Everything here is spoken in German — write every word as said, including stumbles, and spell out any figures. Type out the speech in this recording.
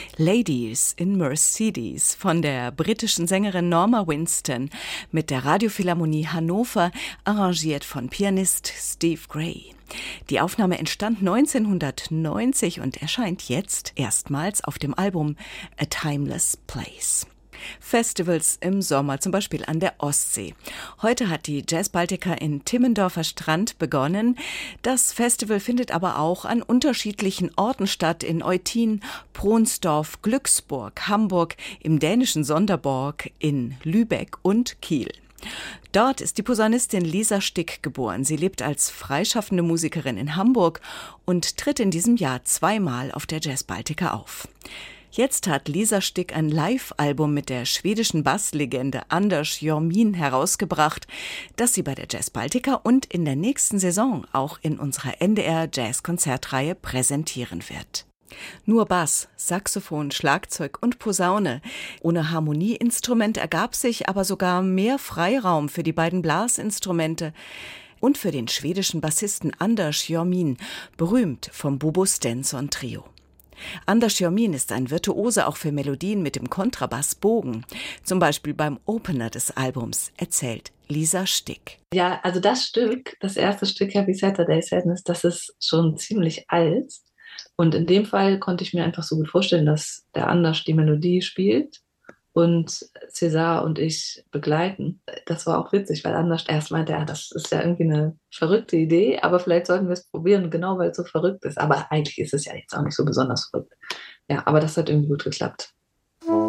Ladies in Mercedes von der britischen Sängerin Norma Winston mit der Radiophilharmonie Hannover, arrangiert von Pianist Steve Gray. Die Aufnahme entstand neunzehnhundertneunzig und erscheint jetzt erstmals auf dem Album A Timeless Place. Festivals im Sommer, zum Beispiel an der Ostsee. Heute hat die Jazz Baltica in Timmendorfer Strand begonnen. Das Festival findet aber auch an unterschiedlichen Orten statt, in Eutin, Pronsdorf, Glücksburg, Hamburg, im dänischen Sonderborg, in Lübeck und Kiel. Dort ist die Posaunistin Lisa Stick geboren. Sie lebt als freischaffende Musikerin in Hamburg und tritt in diesem Jahr zweimal auf der Jazz Baltica auf. Jetzt hat Lisa Stick ein Live-Album mit der schwedischen Basslegende Anders Jormin herausgebracht, das sie bei der Jazz Baltica und in der nächsten Saison auch in unserer N D R Jazz-Konzertreihe präsentieren wird. Nur Bass, Saxophon, Schlagzeug und Posaune. Ohne Harmonieinstrument ergab sich aber sogar mehr Freiraum für die beiden Blasinstrumente und für den schwedischen Bassisten Anders Jormin, berühmt vom Bobo Stenson Trio. Anders Jormin ist ein Virtuose auch für Melodien mit dem Kontrabassbogen. Zum Beispiel beim Opener des Albums, erzählt Lisa Stick. Ja, also das Stück, das erste Stück Happy Saturday Sadness, das ist schon ziemlich alt. Und in dem Fall konnte ich mir einfach so gut vorstellen, dass der Anders die Melodie spielt und César und ich begleiten. Das war auch witzig, weil Anders erst meinte, ja, das ist ja irgendwie eine verrückte Idee, aber vielleicht sollten wir es probieren, genau weil es so verrückt ist. Aber eigentlich ist es ja jetzt auch nicht so besonders verrückt. Ja, aber das hat irgendwie gut geklappt.